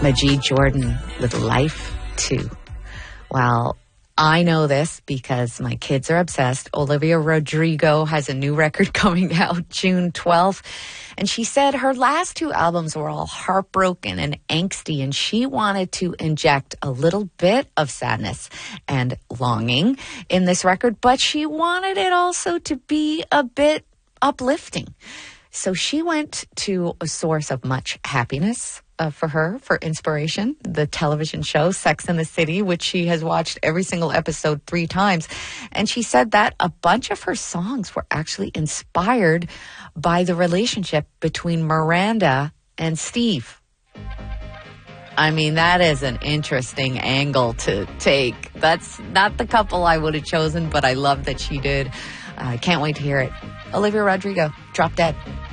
Majid Jordan with Life 2. Well, I know this because my kids are obsessed. Olivia Rodrigo has a new record coming out June 12th. And she said her last two albums were all heartbroken and angsty, and she wanted to inject a little bit of sadness and longing in this record, but she wanted it also to be a bit uplifting. So she went to a source of much happiness for her, for inspiration, the television show Sex and the City, which she has watched every single episode 3 times. And she said that a bunch of her songs were actually inspired by the relationship between Miranda and Steve. I mean, that is an interesting angle to take. That's not the couple I would have chosen, but I love that she did. I can't wait to hear it. Olivia Rodrigo, Drop Dead.